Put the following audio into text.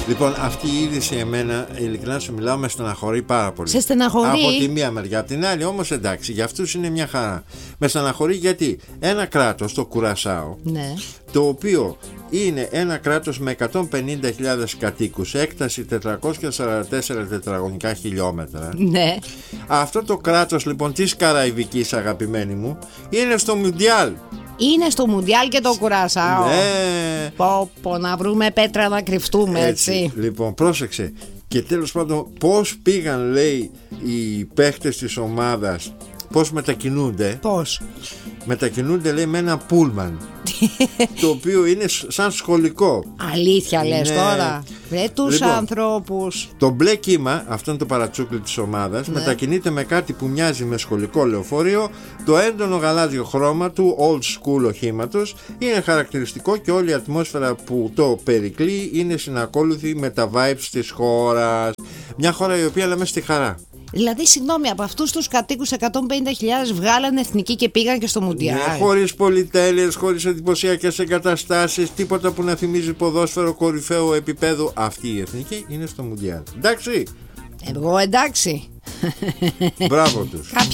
Λοιπόν, αυτή η είδηση εμένα, ειλικρινά σου μιλάω, με στεναχωρεί πάρα πολύ. Σε στεναχωρεί? Από τη μία μεριά. Από την άλλη όμως εντάξει, για αυτούς είναι μια χαρά. Με στεναχωρεί γιατί ένα κράτος, το Κουρασάο, ναι, το οποίο είναι ένα κράτος με 150.000 κατοίκους, έκταση 444 τετραγωνικά χιλιόμετρα. ναι. Αυτό το κράτος λοιπόν της Καραϊβικής, αγαπημένη μου, είναι στο Μουντιάλ. Είναι στο Μουντιάλ και το Κουρασάο. Ναι. Πω, να βρούμε πέτρα να κρυφτούμε, έτσι. Λοιπόν, πρόσεξε. Και τέλος πάντων, πώς πήγαν, λέει, οι παίχτες της ομάδας, πώς μετακινούνται. Πώς? Μετακινούνται, λέει, με ένα πούλμαν το οποίο είναι σαν σχολικό. Αλήθεια λες τώρα? Βρε τους Λοιπόν, ανθρώπους. το μπλε κύμα, αυτό είναι το παρατσούκλι της ομάδας, μετακινείται με κάτι που μοιάζει με σχολικό λεωφορείο. Το έντονο γαλάζιο χρώμα του old school οχήματος είναι χαρακτηριστικό και όλη η ατμόσφαιρα που το περικλεί είναι συνακόλουθη με τα vibes της χώρας. Μια χώρα η οποία λέμε στη χαρά. Δηλαδή, συγγνώμη, από αυτούς τους κατοίκους 150.000 βγάλανε εθνική και πήγαν και στο Μουντιάλ. Ναι, χωρίς πολυτέλειες, χωρίς εντυπωσιακές εγκαταστάσεις, τίποτα που να θυμίζει ποδόσφαιρο κορυφαίου επίπεδου. Αυτή η εθνική είναι στο Μουντιάλ. Εντάξει. Εγώ εντάξει. Μπράβο τους.